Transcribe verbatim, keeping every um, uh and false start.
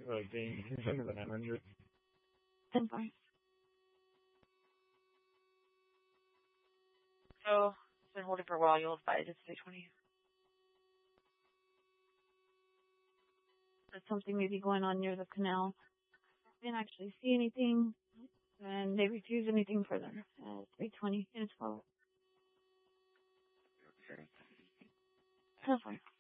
uh, being under the nine hundred. ten five. So, it's been holding for a while. You'll advise it's three twenty. There's something maybe going on near the canal. Didn't actually see anything, and they refuse anything further at three twenty. And it's forward. Sure. ten five.